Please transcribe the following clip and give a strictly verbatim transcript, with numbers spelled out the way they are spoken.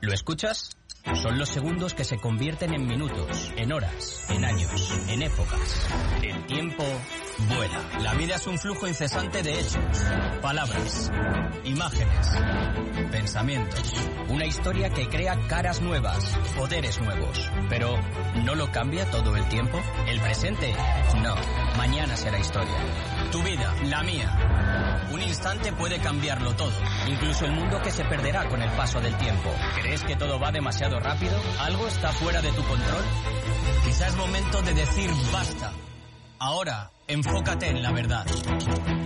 ¿Lo escuchas? Son los segundos que se convierten en minutos, en horas, en años, en épocas. El tiempo vuela. La vida es un flujo incesante de hechos, palabras, imágenes, pensamientos. Una historia que crea caras nuevas, poderes nuevos. Pero, ¿no lo cambia todo el tiempo? ¿El presente? No. Mañana será historia. Tu vida, la mía. Un instante puede cambiarlo todo. Incluso el mundo que se perderá con el paso del tiempo. ¿Crees que todo va demasiado rápido? ¿Algo está fuera de tu control? Quizás es momento de decir basta. Ahora, enfócate en la verdad.